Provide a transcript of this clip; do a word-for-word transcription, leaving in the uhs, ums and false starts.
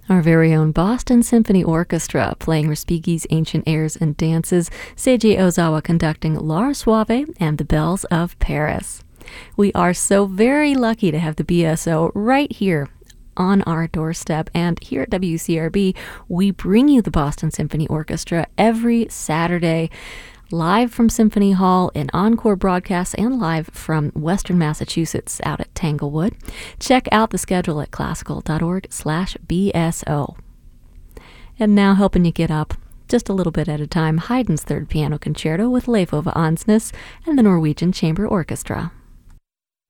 Our very own Boston Symphony Orchestra playing Respighi's Ancient Airs and Dances, Seiji Ozawa conducting Lara Suave and the Bells of Paris. We are so very lucky to have the B S O right here on our doorstep, and here at W C R B, we bring you the Boston Symphony Orchestra every Saturday, live from Symphony Hall in encore broadcasts and live from Western Massachusetts out at Tanglewood. Check out the schedule at classical.org slash BSO. And now helping you get up just a little bit at a time, Haydn's Third Piano Concerto with Leif Ove Ansnes and the Norwegian Chamber Orchestra.